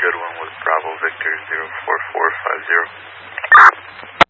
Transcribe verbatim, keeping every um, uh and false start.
good one with Bravo Victor zero four four five zero.